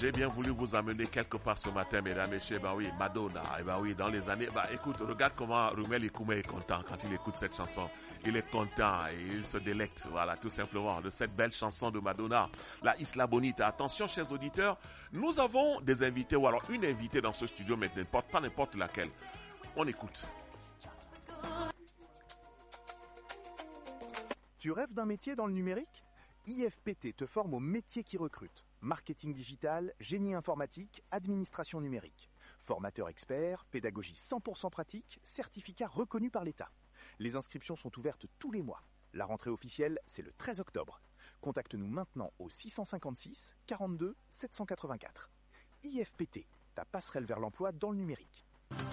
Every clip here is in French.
J'ai bien voulu vous amener quelque part ce matin, mesdames et messieurs. Oui, Madonna. Oui, dans les années. Écoute, regarde comment Rumel Ikoumé est content quand il écoute cette chanson. Il est content et il se délecte, voilà, tout simplement, de cette belle chanson de Madonna, la Isla Bonita. Attention, chers auditeurs, nous avons des invités, ou alors une invitée dans ce studio, mais pas n'importe laquelle. On écoute. Tu rêves d'un métier dans le numérique ? IFPT te forme aux métiers qui recrutent. Marketing digital, génie informatique, administration numérique. Formateur expert, pédagogie 100% pratique, certificat reconnu par l'État. Les inscriptions sont ouvertes tous les mois. La rentrée officielle, c'est le 13 octobre. Contacte-nous maintenant au 656 42 784. IFPT, ta passerelle vers l'emploi dans le numérique.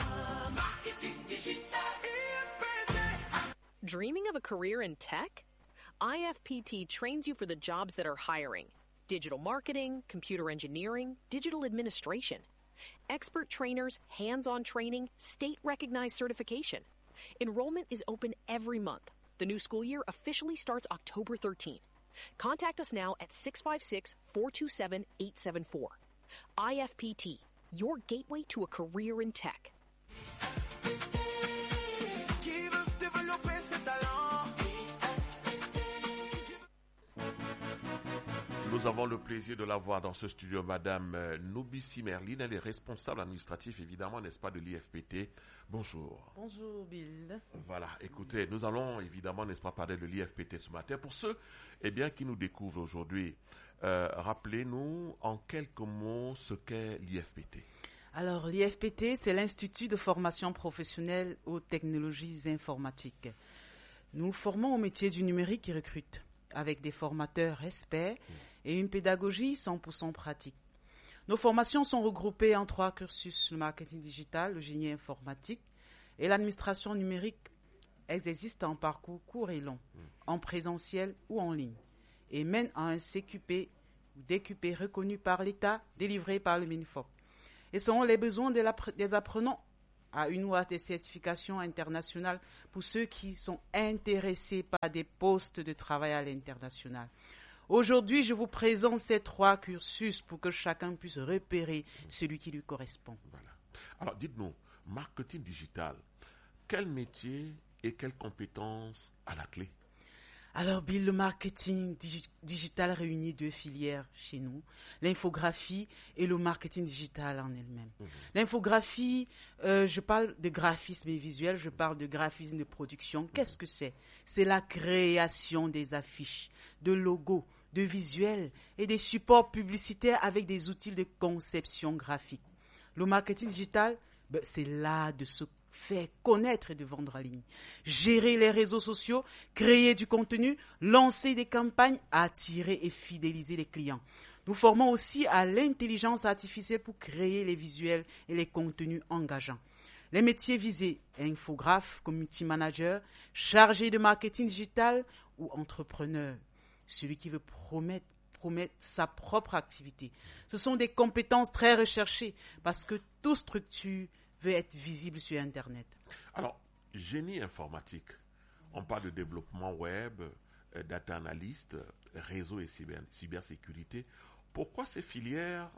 Dreaming of a career in tech? IFPT trains you for the jobs that are hiring. Digital marketing, computer engineering, digital administration. Expert trainers, hands-on training, state-recognized certification. Enrollment is open every month. The new school year officially starts October 13th. Contact us now at 656-427-874. IFPT, your gateway to a career in tech. Nous avons le plaisir de la voir dans ce studio, Madame Noubissi Merline. Elle est responsable administrative, évidemment, n'est-ce pas, de l'IFPT. Bonjour. Bonjour, Bill. Voilà, écoutez, nous allons évidemment, n'est-ce pas, parler de l'IFPT ce matin. Pour ceux, qui nous découvrent aujourd'hui, rappelez-nous en quelques mots ce qu'est l'IFPT. Alors, l'IFPT, c'est l'Institut de formation professionnelle aux technologies informatiques. Nous formons au métier du numérique qui recrute, avec des formateurs experts et une pédagogie 100% pratique. Nos formations sont regroupées en 3 cursus, le marketing digital, le génie informatique et l'administration numérique. Elles existent en parcours court et long, en présentiel ou en ligne, et mènent à un CQP ou DQP reconnu par l'État, délivré par le MINFOC. Et selon les besoins des apprenants, à une ou à des certifications internationales pour ceux qui sont intéressés par des postes de travail à l'international. Aujourd'hui, je vous présente ces 3 cursus pour que chacun puisse repérer celui qui lui correspond. Voilà. Alors, dites-nous, marketing digital, quel métier et quelles compétences à la clé? Alors, Bill, le marketing digital réunit 2 filières chez nous, l'infographie et le marketing digital en elle-même. L'infographie, je parle de graphisme et visuel, je parle de graphisme de production. Qu'est-ce que c'est? C'est la création des affiches, de logos, de visuels et des supports publicitaires avec des outils de conception graphique. Le marketing digital, c'est l'art de se faire connaître et de vendre en ligne. Gérer les réseaux sociaux, créer du contenu, lancer des campagnes, attirer et fidéliser les clients. Nous formons aussi à l'intelligence artificielle pour créer les visuels et les contenus engageants. Les métiers visés, infographe, community manager, chargé de marketing digital ou entrepreneur, celui qui veut promettre sa propre activité. Ce sont des compétences très recherchées parce que toute structure veut être visible sur Internet. Alors, génie informatique, on parle de développement web, data analyst, réseau et cybersécurité. Pourquoi ces filières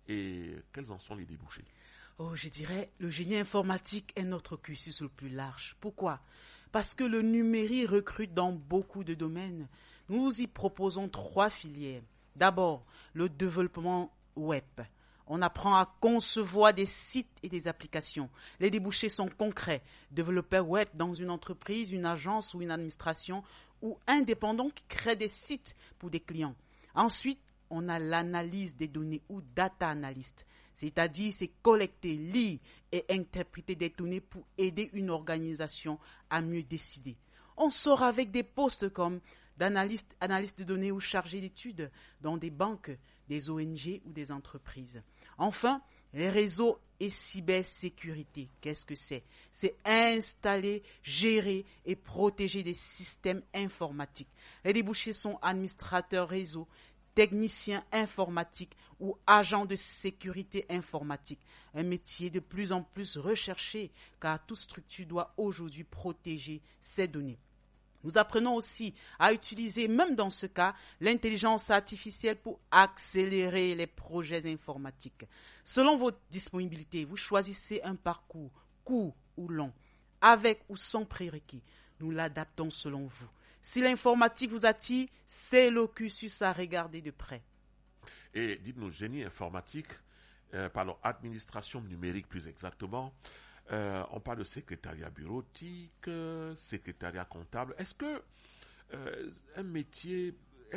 et quels en sont les débouchés? Je dirais, le génie informatique est notre cursus le plus large. Pourquoi? Parce que le numérique recrute dans beaucoup de domaines. Nous y proposons 3 filières. D'abord, le développement web. On apprend à concevoir des sites et des applications. Les débouchés sont concrets. Développeur web dans une entreprise, une agence ou une administration ou indépendant qui crée des sites pour des clients. Ensuite, on a l'analyse des données ou data analyst. C'est-à-dire, c'est collecter, lire et interpréter des données pour aider une organisation à mieux décider. On sort avec des postes comme d'analyste de données ou chargé d'études dans des banques, des ONG ou des entreprises. Enfin, les réseaux et cybersécurité. Qu'est-ce que c'est? C'est installer, gérer et protéger des systèmes informatiques. Les débouchés sont administrateurs réseau, techniciens informatiques ou agents de sécurité informatique. Un métier de plus en plus recherché car toute structure doit aujourd'hui protéger ses données. Nous apprenons aussi à utiliser, même dans ce cas, l'intelligence artificielle pour accélérer les projets informatiques. Selon votre disponibilité, vous choisissez un parcours, court ou long, avec ou sans prérequis. Nous l'adaptons selon vous. Si l'informatique vous attire, c'est le cursus à regarder de près. Et dites-nous, génie informatique, administration numérique plus exactement, on parle de secrétariat bureautique, secrétariat comptable. Est-ce un métier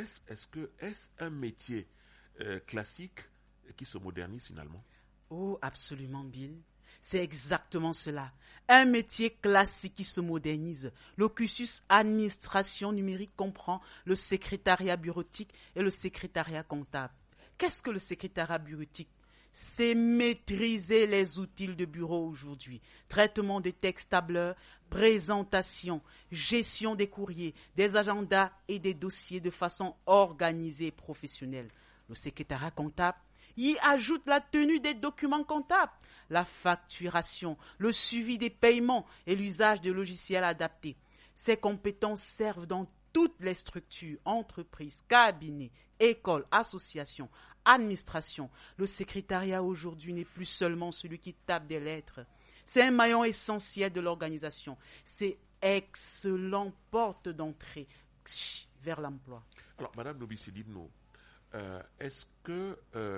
classique qui se modernise finalement? Oh, absolument, Bill. C'est exactement cela. Un métier classique qui se modernise. Le cursus administration numérique comprend le secrétariat bureautique et le secrétariat comptable. Qu'est-ce que le secrétariat bureautique? C'est maîtriser les outils de bureau aujourd'hui. Traitement de textes tableurs, présentation, gestion des courriers, des agendas et des dossiers de façon organisée et professionnelle. Le secrétariat comptable y ajoute la tenue des documents comptables, la facturation, le suivi des paiements et l'usage de logiciels adaptés. Ces compétences servent dans toutes les structures, entreprises, cabinets, écoles, associations, administrations. Le secrétariat aujourd'hui n'est plus seulement celui qui tape des lettres. C'est un maillon essentiel de l'organisation. C'est excellente porte d'entrée vers l'emploi. Alors, Madame Nobissi, dites-nous, est-ce que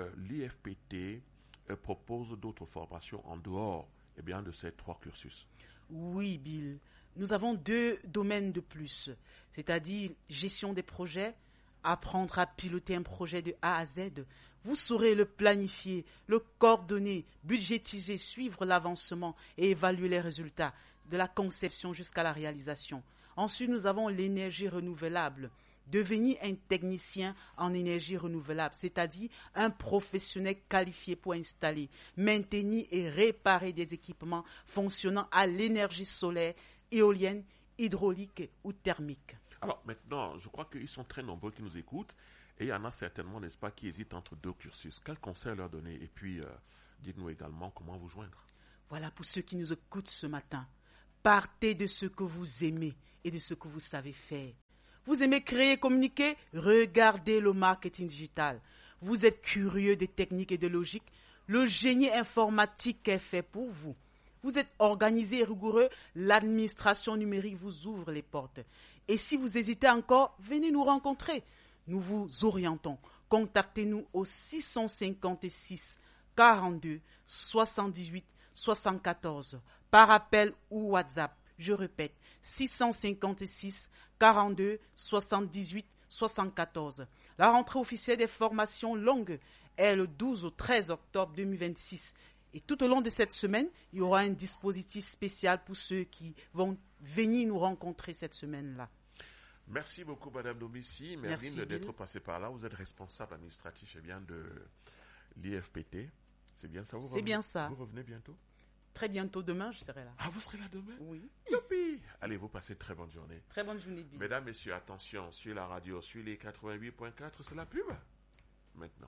l'IFPT propose d'autres formations en dehors de ces 3 cursus? Oui, Bill. Nous avons 2 domaines de plus, c'est-à-dire gestion des projets, apprendre à piloter un projet de A à Z. Vous saurez le planifier, le coordonner, budgétiser, suivre l'avancement et évaluer les résultats de la conception jusqu'à la réalisation. Ensuite, nous avons l'énergie renouvelable. Devenir un technicien en énergie renouvelable, c'est-à-dire un professionnel qualifié pour installer, maintenir et réparer des équipements fonctionnant à l'énergie solaire, éolienne, hydraulique ou thermique. Alors maintenant, je crois qu'ils sont très nombreux qui nous écoutent et il y en a certainement, n'est-ce pas, qui hésitent entre 2 cursus. Quel conseil leur donner? Et puis, dites-nous également comment vous joindre. Voilà pour ceux qui nous écoutent ce matin. Partez de ce que vous aimez et de ce que vous savez faire. Vous aimez créer et communiquer? Regardez le marketing digital. Vous êtes curieux des techniques et de logique? Le génie informatique est fait pour vous. Vous êtes organisé et rigoureux? L'administration numérique vous ouvre les portes. Et si vous hésitez encore, venez nous rencontrer. Nous vous orientons. Contactez-nous au 656 42 78 74 par appel ou WhatsApp. Je répète, 656 42 78 74. La rentrée officielle des formations longues est le 12 au 13 octobre 2026. Et tout au long de cette semaine, il y aura un dispositif spécial pour ceux qui vont venir nous rencontrer cette semaine-là. Merci beaucoup, Madame Nobissi. Merci d'être passée par là. Vous êtes responsable administratif de l'IFPT. C'est bien ça? C'est bien ça. Vous revenez bientôt? Très bientôt, demain, je serai là. Ah, vous serez là demain? Oui. Youpi! Allez, vous passez une très bonne journée. Très bonne journée, Bill. Mesdames, Messieurs, attention, sur la radio, sur les 88.4, c'est la pub. Maintenant.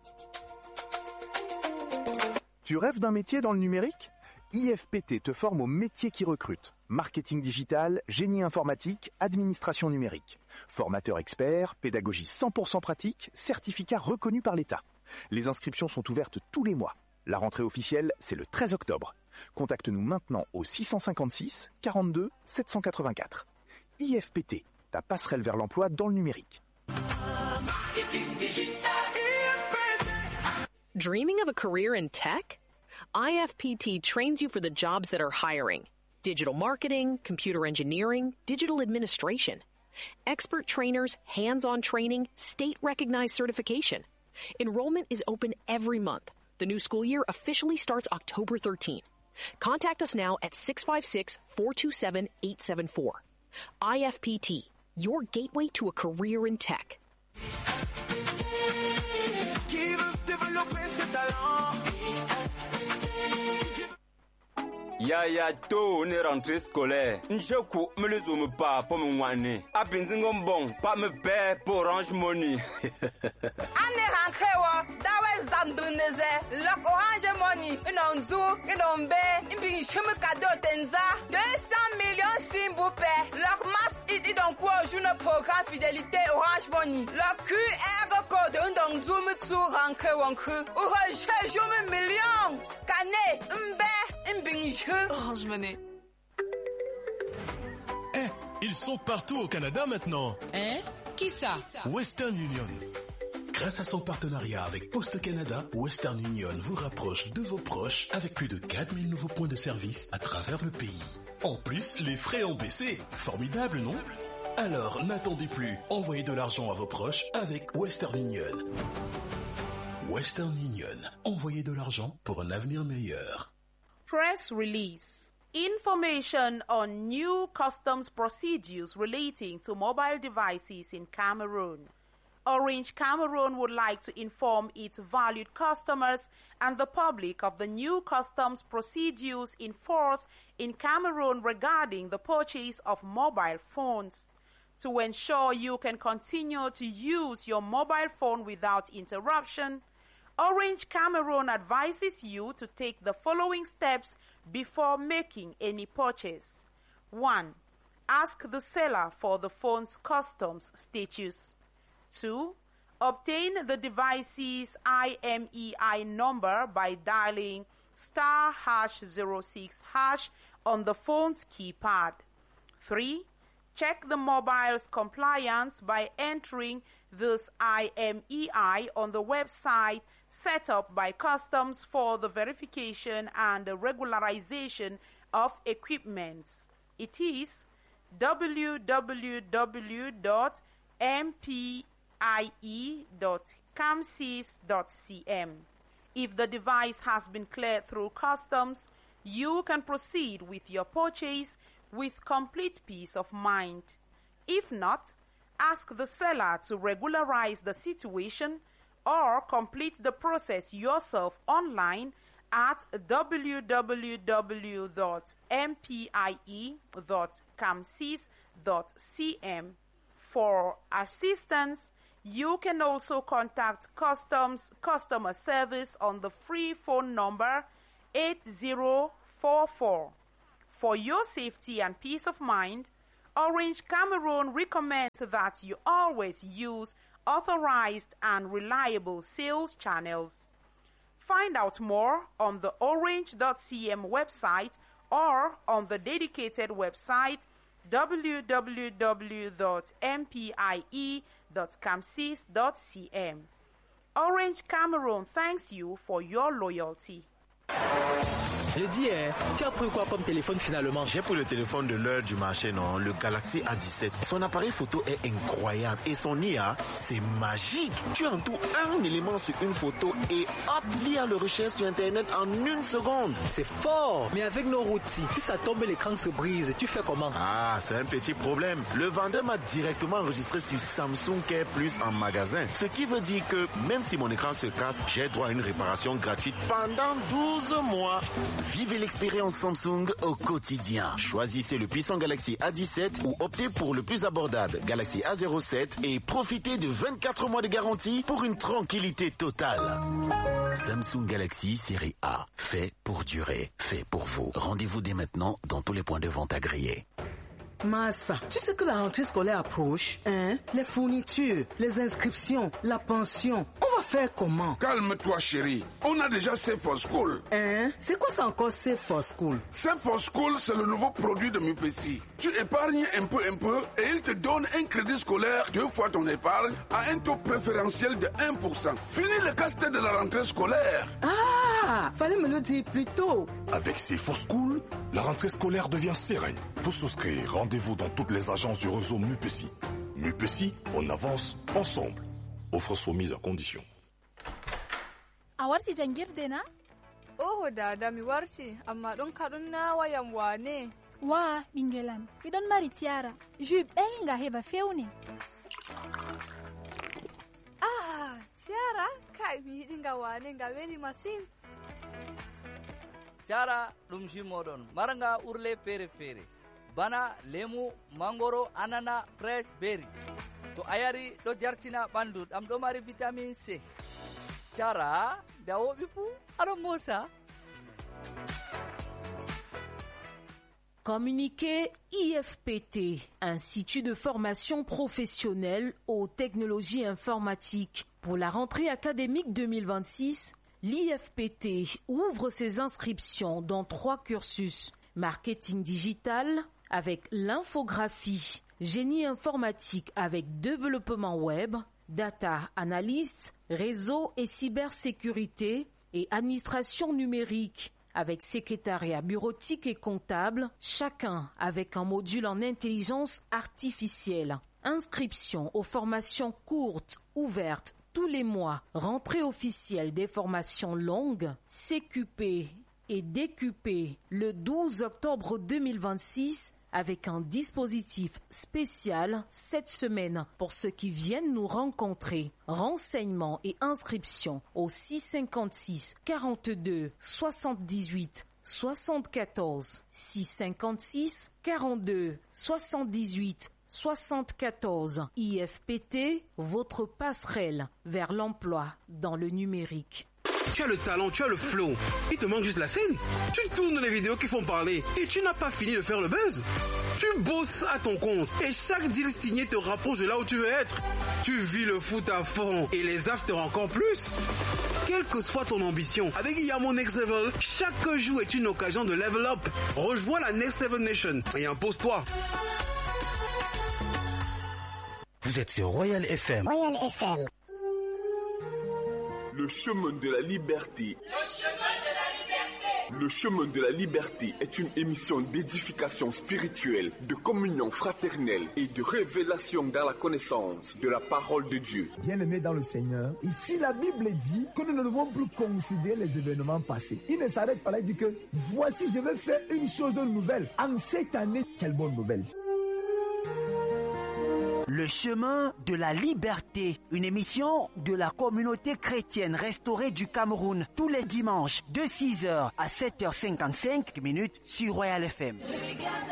Tu rêves d'un métier dans le numérique? IFPT te forme au métier qui recrute. Marketing digital, génie informatique, administration numérique. Formateur expert, pédagogie 100% pratique, certificat reconnu par l'État. Les inscriptions sont ouvertes tous les mois. La rentrée officielle, c'est le 13 octobre. Contacte-nous maintenant au 656 42 784. IFPT, ta passerelle vers l'emploi dans le numérique. Dreaming of a career in tech? IFPT trains you for the jobs that are hiring. Digital marketing, computer engineering, digital administration. Expert trainers, hands-on training, state-recognized certification. Enrollment is open every month. The new school year officially starts October 13. Contact us now at 656-427-874. IFPT, your gateway to a career in tech. Yaya to ne rentrée scolaire. Njoku me le zoom pas pour me wane. Abinzingom bon, pas me paie pour Orange Money. Ane hankewa, dawe zambuneze, lok Orange Money, inonzu, inombe, imbi shumu kado tenza, 200 millions s'il vous plaît. Lok mas it idon concours joue le programme fidélité Orange Money. Le QR code d'un zoom to ranke wanke. Orange joue million. Scanner, Orange Money. Ils sont partout au Canada maintenant. Hein? Qui ça? Western Union. Grâce à son partenariat avec Poste Canada, Western Union vous rapproche de vos proches avec plus de 4000 nouveaux points de service à travers le pays. En plus, les frais ont baissé. Formidable, non? Alors, n'attendez plus. Envoyez de l'argent à vos proches avec Western Union. Western Union. Envoyez de l'argent pour un avenir meilleur. Press release. Information on new customs procedures relating to mobile devices in Cameroon. Orange Cameroon would like to inform its valued customers and the public of the new customs procedures in force in Cameroon regarding the purchase of mobile phones. To ensure you can continue to use your mobile phone without interruption, Orange Cameroon advises you to take the following steps before making any purchase. 1. Ask the seller for the phone's customs status. 2. Obtain the device's IMEI number by dialing *#06# on the phone's keypad. 3. Check the mobile's compliance by entering this IMEI on the website set up by Customs for the verification and regularization of equipments. It is www.mpie.camsys.cm. If the device has been cleared through Customs, you can proceed with your purchase with complete peace of mind. If not, ask the seller to regularize the situation or complete the process yourself online at www.mpie.camsys.cm. For assistance, you can also contact Customs Customer Service on the free phone number 8044. For your safety and peace of mind, Orange Cameroon recommends that you always use authorized and reliable sales channels. Find out more on the orange.cm website or on the dedicated website www.mpie.camsys.cm. Orange Cameroon thanks you for your loyalty. Je dis, tu as pris quoi comme téléphone finalement? J'ai pris le téléphone de l'heure du marché, non, le Galaxy A17. Son appareil photo est incroyable et son IA, c'est magique. Tu entoures un élément sur une photo et hop, l'IA le recherche sur Internet en 1 seconde. C'est fort, mais avec nos outils, si ça tombe et l'écran se brise, tu fais comment? Ah, c'est un petit problème. Le vendeur m'a directement enregistré sur Samsung Care Plus en magasin. Ce qui veut dire que même si mon écran se casse, j'ai droit à une réparation gratuite pendant 12 mois. Vivez l'expérience Samsung au quotidien. Choisissez le puissant Galaxy A17 ou optez pour le plus abordable Galaxy A07 et profitez de 24 mois de garantie pour une tranquillité totale. Samsung Galaxy série A, fait pour durer, fait pour vous. Rendez-vous dès maintenant dans tous les points de vente agréés. Massa, tu sais que la rentrée scolaire approche, hein? Les fournitures, les inscriptions, la pension, on va faire comment? Calme-toi chérie, on a déjà Save for School. Hein? C'est quoi ça encore Save for School? Save for School, c'est le nouveau produit de Mupesi. Tu épargnes un peu et il te donne un crédit scolaire 2 fois ton épargne à un taux préférentiel de 1%. Fini le casse-tête de la rentrée scolaire. Ah, fallait me le dire plus tôt. Avec Save for School, la rentrée scolaire devient sereine. Pour souscrire, rendez-vous dans toutes les agences du réseau Mupesi. Mupesi, on avance ensemble. Offre soumise à condition. Awarti jangirde na? Oh dada mi warti, amma don kadun na wayan wane. Wa bingelam, idon mari tiara. Ju benga heba feune. Ah, tiara, kai mi dinga wane nga weli masin. Tiara dum jimodon, maranga urle fere. Bana, lemu, mangoro, anana, fresh berry. To ayari do jartina bandu am do mari vitamin C. Cara dawo bifu ado mosa. Communiqué IFPT, Institut de formation professionnelle aux technologies informatiques. Pour la rentrée académique 2026, l'IFPT ouvre ses inscriptions dans 3 cursus. Marketing digital avec l'infographie, génie informatique avec développement web, data analyst, réseau et cybersécurité et administration numérique avec secrétariat bureautique et comptable, chacun avec un module en intelligence artificielle. Inscription aux formations courtes, ouvertes tous les mois, rentrée officielle des formations longues, CQP et DQP le 12 octobre 2026 avec un dispositif spécial cette semaine pour ceux qui viennent nous rencontrer. Renseignements et inscriptions au 656 42 78 74 656 42 78 74. IFPT, votre passerelle vers l'emploi dans le numérique. Tu as le talent, tu as le flow. Il te manque juste la scène. Tu tournes les vidéos qui font parler et tu n'as pas fini de faire le buzz. Tu bosses à ton compte et chaque deal signé te rapproche de là où tu veux être. Tu vis le foot à fond et les afters encore plus. Quelle que soit ton ambition, avec Yamo Next Level, chaque jour est une occasion de level up. Rejoins la Next Level Nation et impose-toi. Vous êtes sur Royal FM. Royal FM. Le chemin de la liberté. Le chemin de la liberté est une émission d'édification spirituelle, de communion fraternelle et de révélation dans la connaissance de la parole de Dieu. Bien-aimés dans le Seigneur, ici la Bible dit que nous ne devons plus considérer les événements passés. Il ne s'arrête pas là, il dit que voici, je vais faire une chose de nouvelle. En cette année, quelle bonne nouvelle. Le chemin de la liberté, une émission de la communauté chrétienne restaurée du Cameroun, tous les dimanches de 6h à 7h55 sur Royal FM.